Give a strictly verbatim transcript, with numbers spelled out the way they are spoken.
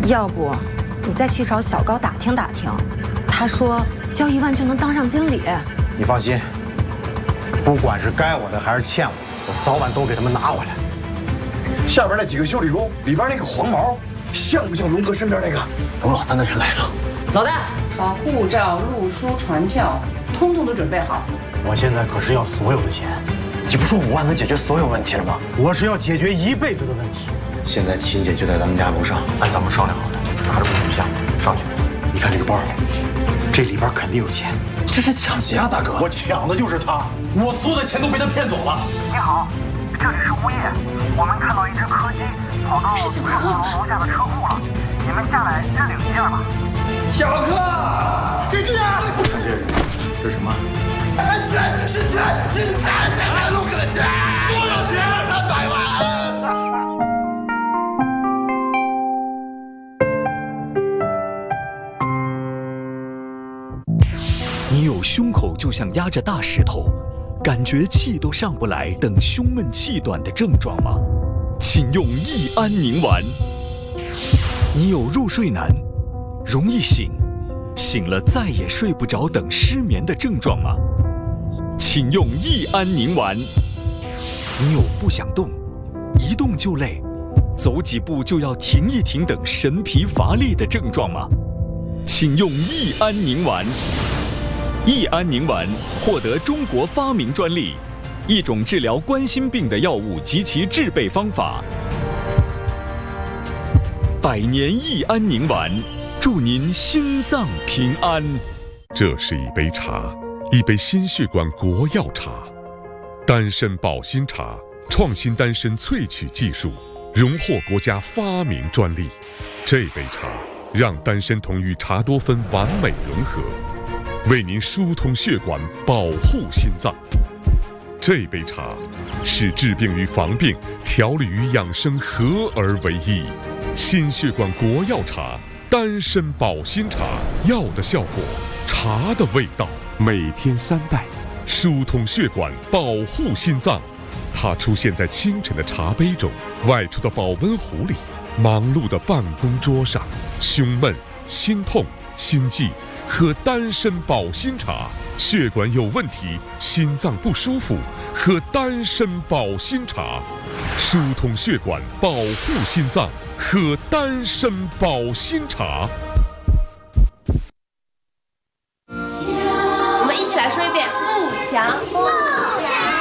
要不你再去找小高打听打听，他说交一万就能当上经理。 你放心，不管是该我的还是欠我的，我早晚都给他们拿回来。 下边那几个修理工里边那个黄毛，像不像龙哥身边那个？龙老三的人来了。 老大， 把护照、路书、传票，通通都准备好。 我现在可是要所有的钱。 你不说五万能解决所有问题了吗？ 我是要解决一辈子的问题。 现在秦姐就在咱们家楼上，按咱们商量好的，拿着我录像上去。你看这个包，这里边肯定有钱。这是抢劫啊，大哥！ 我抢的就是他，我所有的钱都被他骗走了。 你好，这里是物业，我们看到一只柯基跑到六号楼楼下的车库了，你们下来认领一下吧。 小柯，这这， 看这人，这是什么？ 哎，钱是钱是钱，钱财路可钱，多少钱？三百万。 你有胸口就像压着大石头，感觉气都上不来等胸闷气短的症状吗？请用益安宁丸。你有入睡难、容易醒、醒了再也睡不着等失眠的症状吗？请用益安宁丸。你有不想动、一动就累、走几步就要停一停等神疲乏力的症状吗？请用益安宁丸。益安宁丸获得中国发明专利，一种治疗冠心病的药物及其制备方法。百年益安宁丸，祝您心脏平安。 这是一杯茶，一杯心血管国药茶，丹参保心茶，创新丹参萃取技术，荣获国家发明专利。这杯茶让丹参酮与茶多酚完美融合，为您疏通血管，保护心脏。这杯茶是治病与防病、调理与养生合而为一。心血管国药茶，丹参保心茶，药的效果，茶的味道。每天三袋，疏通血管，保护心脏。它出现在清晨的茶杯中，外出的保温壶里，忙碌的办公桌上。胸闷、心痛、心悸，喝丹参保心茶；血管有问题，心脏不舒服，喝丹参保心茶。疏通血管，保护心脏，喝丹参保心茶。 我们一起来说一遍：富强。